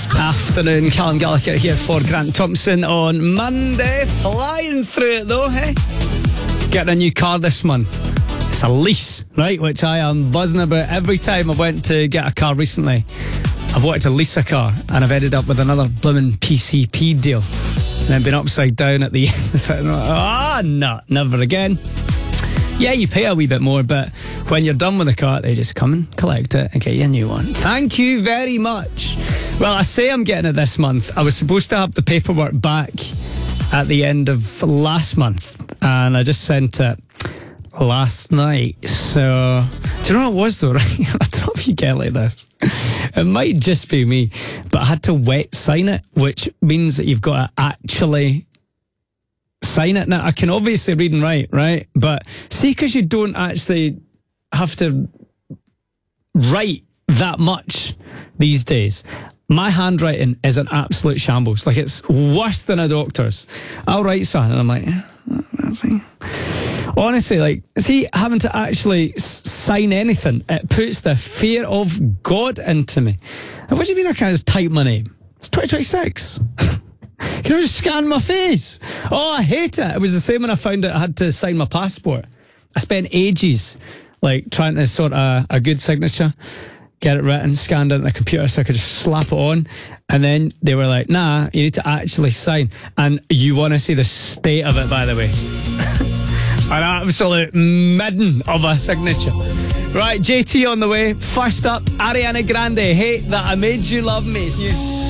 Afternoon, Callum Gallagher here for Grant Thompson on Monday. Flying through it though, hey? Getting a new car this month. It's a lease, right? Which I am buzzing about. Every time I went to get a car recently, I've wanted to lease a car, and I've ended up with another blooming PCP deal. And I've been upside down at the end of it. And I'm like, no, never again. Yeah, you pay a wee bit more, but when you're done with the car, they just come and collect it and get you a new one. Thank you very much. Well, I say I'm getting it this month. I was supposed to have the paperwork back at the end of last month, and I just sent it last night. So, do you know what it was though, right? I don't know if you get like this. It might just be me, but I had to wet sign it, which means that you've got to actually sign it. Now, I can obviously read and write, right? But see, because you don't actually have to write that much these days, my handwriting is an absolute shambles. Like, it's worse than a doctor's. I'll write something and I'm like, that's it. Honestly, like, see, having to actually sign anything, it puts the fear of God into me. And what do you mean I can't just type my name? It's 2026. Can I just scan my face? Oh, I hate it. It was the same when I found out I had to sign my passport. I spent ages, like, trying to sort a good signature, get it written, scanned it on the computer so I could just slap it on. And then they were like, nah, you need to actually sign. And you want to see the state of it, by the way. An absolute midden of a signature. Right, JT on the way. First up, Ariana Grande, Hate That I Made You Love Me. It's new.